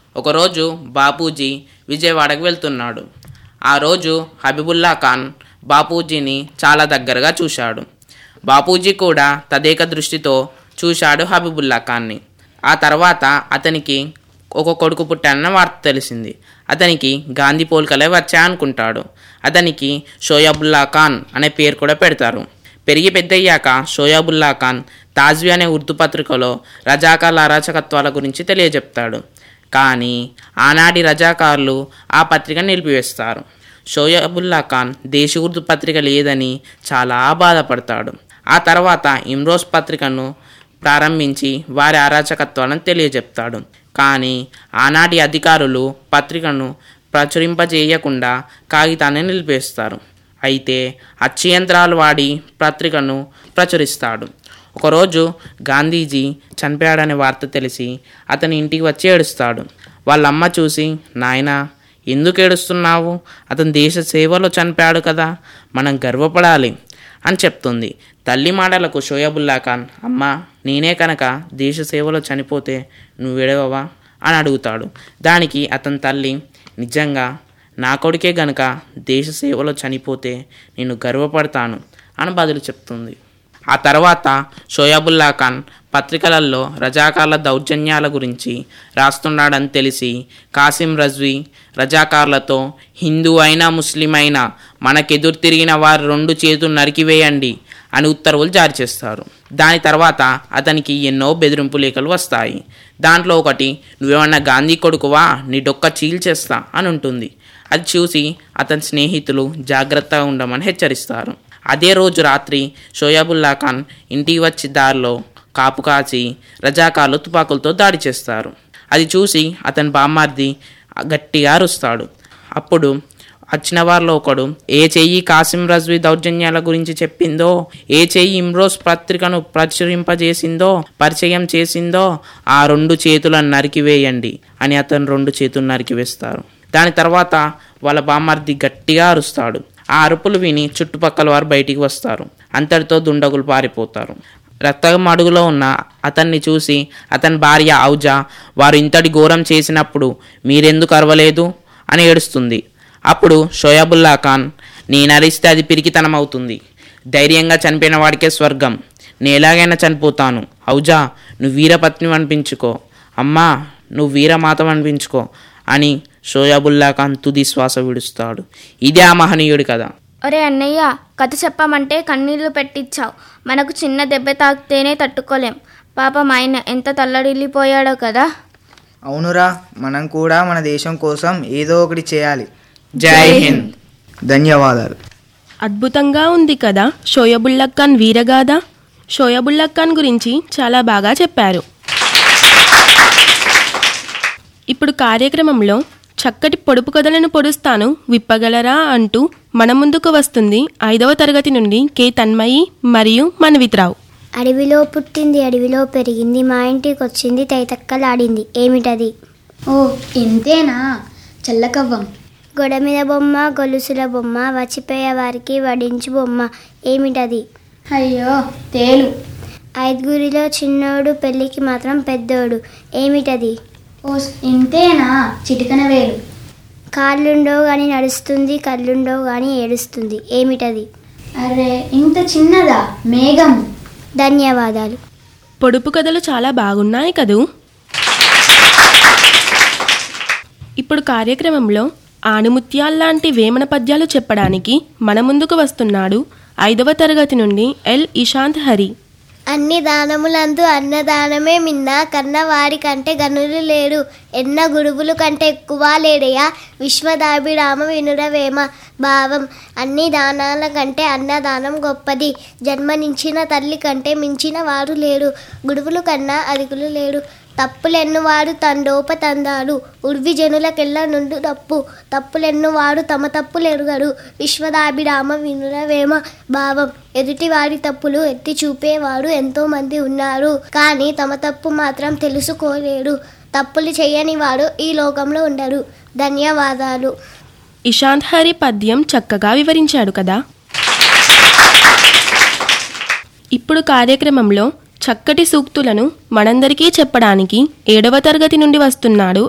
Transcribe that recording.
ఒకరోజు బాపూజీ విజయవాడకు వెళ్తున్నాడు. ఆ రోజు హబీబుల్లా ఖాన్ బాపూజీని చాలా దగ్గరగా చూశాడు. బాపూజీ కూడా తదేక దృష్టితో చూశాడు హబీబుల్లా ఖాన్ని. ఆ తర్వాత అతనికి ఒక కొడుకు పుట్టానన్న వార్త తెలిసింది. అతనికి గాంధీ పోలికలే వచ్చాయనుకుంటాడు. అతనికి షోయాబుల్లా ఖాన్ అనే పేరు కూడా పెడతారు. పెరిగి పెద్దయ్యాక షోయాబుల్లా ఖాన్ తాజ్వీ అనే ఉర్దూ పత్రికలో రజాకార్ల అరాచకత్వాల గురించి తెలియజెప్తాడు. కానీ ఆనాటి రజాకార్లు ఆ పత్రిక నిలిపివేస్తారు. షోయాబుల్లా ఖాన్ దేశీ ఉర్దూ పత్రిక లేదని చాలా బాధపడతాడు. ఆ తర్వాత ఇమ్రోజ్ పత్రికను ప్రారంభించి వారి అరాచకత్వాలను తెలియజెప్తాడు. కానీ ఆనాటి అధికారులు పత్రికను ప్రచురింపజేయకుండా కాగితాన్ని నిలిపేస్తారు. అయితే అచ్చు యంత్రాలు వాడి పత్రికను ప్రచురిస్తాడు. ఒకరోజు గాంధీజీ చనిపోయాడనే వార్త తెలిసి అతని ఇంటికి వచ్చి ఏడుస్తాడు. వాళ్ళమ్మ చూసి, నాయనా ఎందుకు ఏడుస్తున్నావు? అతను దేశ సేవలో చనిపోయాడు కదా, మనం గర్వపడాలి అని చెప్తుంది. తల్లి మాటలకు షోయాబుల్లా ఖాన్, అమ్మ నేనే కనుక దేశ సేవలో చనిపోతే నువ్వేడవవా అని అడుగుతాడు. దానికి అతని తల్లి, నిజంగా నా కొడుకే గనుక దేశ సేవలో చనిపోతే నేను గర్వపడతాను అని బదులు చెప్తుంది. ఆ తర్వాత షోయాబుల్లా ఖాన్ పత్రికలలో రజాకార్ల దౌర్జన్యాల గురించి రాస్తున్నాడని తెలిసి కాసిం రజ్వీ రజాకార్లతో హిందూ అయినా ముస్లిం అయినా మనకెదురు తిరిగిన వారి 2 చేతులు నరికివేయండి అని ఉత్తర్వులు జారీ చేస్తారు. దాని తర్వాత అతనికి ఎన్నో బెదిరింపు లేఖలు వస్తాయి. దాంట్లో ఒకటి, నువ్వేమన్నా గాంధీ కొడుకువా, నీ డొక్క చీల్చేస్తా అని ఉంటుంది. అది చూసి అతని స్నేహితులు జాగ్రత్తగా ఉండమని హెచ్చరిస్తారు. అదే రోజు రాత్రి షోయాబుల్లా ఖాన్ ఇంటికి వచ్చి దారిలో కాపు కాచి రజాకార్లు తుపాకులతో దాడి చేస్తారు. అది చూసి అతని బామ్మార్ది గట్టిగా అరుస్తాడు. అప్పుడు వచ్చిన వారిలో ఒకడు, ఏ చెయ్యి కాసిం రజ్వీ దౌర్జన్యాల గురించి చెప్పిందో, ఏ చెయ్యి ఇమ్రోజ్ పత్రికను ప్రచురింపజేసిందో, పరిచయం చేసిందో ఆ 2 చేతులను నరికివేయండి అని అతను 2 చేతులు నరికివేస్తారు. దాని తర్వాత వాళ్ళ బామ్మార్ది గట్టిగా అరుస్తాడు. ఆ అరుపులు విని చుట్టుపక్కల వారు బయటికి వస్తారు. అంతటితో దుండగులు పారిపోతారు. రక్తం అడుగులో ఉన్న అతన్ని చూసి అతని భార్య ఔజా, వారు ఇంతటి ఘోరం చేసినప్పుడు మీరెందుకు అరవలేదు అని ఏడుస్తుంది. అప్పుడు షోయాబుల్లా ఖాన్, నేను అరిస్తే అది పిరికితనం అవుతుంది, ధైర్యంగా చనిపోయిన వాడికే స్వర్గం, నేను ఎలాగైనా చనిపోతాను, ఔజా నువ్వు వీరపత్ని అనిపించుకో, అమ్మా నువ్వు వీరమాతం అనిపించుకో అని షోయాబుల్లా ఖాన్ తుది శ్వాస విడుస్తాడు. ఇదే ఆ మహనీయుడి కథ. ఒరే అన్నయ్య, కథ చెప్పమంటే కన్నీళ్లు పెట్టించావు. మనకు చిన్న దెబ్బ తాకితేనే తట్టుకోలేం. పాపం ఆయన ఎంత తల్లడిల్లిపోయాడో కదా. అవునురా, మనం కూడా మన దేశం కోసం ఏదో ఒకటి చేయాలి. జై హింద్. ధన్యవాదాలు. అద్భుతంగా ఉంది కదా షోయాబుల్లా ఖాన్ వీరగాథ. షోయాబుల్లా ఖాన్ గురించి చాలా బాగా చెప్పారు. ఇప్పుడు కార్యక్రమంలో చక్కటి పొడుపు కథలను పొడుస్తాను విప్పగలరా అంటూ మన ముందుకు వస్తుంది 5వ తరగతి నుండి కే తన్మయి మరియు మన్విత్రావు. అడవిలో పుట్టింది అడవిలో పెరిగింది, మా ఇంటికి వచ్చింది తైతక్కలాడింది. ఏమిటది? ఓ ఇంతేనా? చల్లకవ్వం. గొడ మీద బొమ్మ, గొలుసుల బొమ్మ, వచ్చిపోయే వారికి వడించు బొమ్మ. ఏమిటది? అయ్యో తేలు. 5గురిలో చిన్నోడు, పెళ్ళికి మాత్రం పెద్దోడు. ఏమిటది? ఓ ఇంతేనా? చిటికన వేలు. కాళ్ళుండవు గాని నడుస్తుంది, కళ్ళుండవు గాని ఏడుస్తుంది. ఏమిటది? అరే ఇంత చిన్నదా? మేఘం. ధన్యవాదాలు. పొడుపు కథలు చాలా బాగున్నాయి కదూ. ఇప్పుడు కార్యక్రమంలో ఆణిముత్యాల్లాంటి వేమన పద్యాలు చెప్పడానికి మన ముందుకు వస్తున్నాడు 5వ తరగతి నుండి ఎల్ ఇషాంత్ హరి. అన్ని దానములందు అన్నదానమే మిన్న, కన్నవారి కంటే గనులు లేడు, ఎన్న గురువులు కంటే ఎక్కువ లేడయా, విశ్వదాభిరామ వినురవేమ. భావం: అన్ని దానాల కంటే అన్నదానం గొప్పది, జన్మనించిన తల్లి కంటే మించిన వారు లేరు, గురువులు కన్నా అధికులు లేరు, తప్పులెన్నువాడు తండోపతందాలు, ఉర్వి జనులకెల్ల నుండు తప్పు, తప్పులెన్నువాడు తమ తప్పులెరుగడు, విశ్వదాభిరామ వినురవేమ. భావం: ఎదుటివాడి తప్పులు ఎత్తి చూపేవాడు ఎంతో మంది ఉన్నారు, కానీ తమ తప్పు మాత్రం తెలుసుకోలేడు, తప్పులు చేయని వాడు ఈ లోకంలో ఉండరు. ధన్యవాదాలు. ఇషాంత్ హరి పద్యం చక్కగా వివరించాడు కదా. ఇప్పుడు కార్యక్రమంలో చక్కటి సూక్తులను మనందరికీ చెప్పడానికి 7వ తరగతి నుండి వస్తున్నాడు